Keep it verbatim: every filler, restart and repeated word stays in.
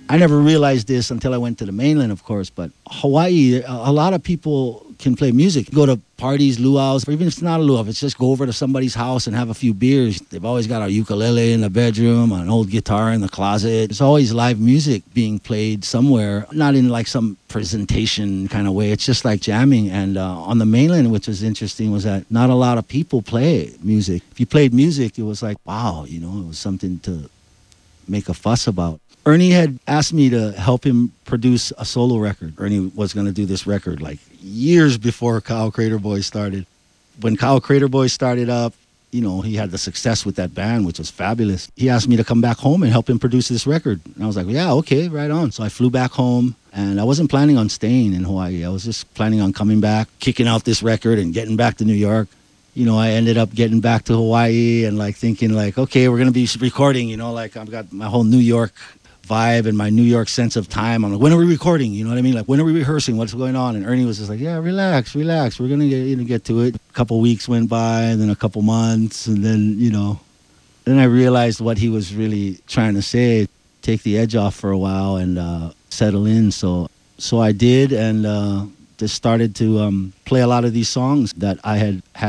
I never realized this until I went to the mainland, of course, but Hawaii, a a lot of people can play music. Go to parties, luau's, or even if it's not a luau, if it's just go over to somebody's house and have a few beers. They've always got a ukulele in the bedroom, an old guitar in the closet. There's always live music being played somewhere, not in like some presentation kind of way. It's just like jamming. And uh, on the mainland, which was interesting, was that not a lot of people play music. If you played music, it was like, wow, you know, it was something to make a fuss about. Ernie had asked me to help him produce a solo record. Ernie was going to do this record like years before Kyle Crater Boys started. When Kyle Crater Boys started up, you know, he had the success with that band, which was fabulous. He asked me to come back home and help him produce this record. And I was like, yeah, okay, right on. So I flew back home, and I wasn't planning on staying in Hawaii. I was just planning on coming back, kicking out this record and getting back to New York. You know, I ended up getting back to Hawaii and like thinking like, okay, we're going to be recording, you know, like I've got my whole New York vibe and my New York sense of time. I'm like, when are we recording? You know what I mean? Like, when are we rehearsing? What's going on? And Ernie was just like, yeah, relax, relax. We're going to get, you know, get to it. A couple weeks went by, and then a couple months. And then, you know, then I realized what he was really trying to say, take the edge off for a while and uh, settle in. So, so I did, and uh, just started to um, play a lot of these songs that I had had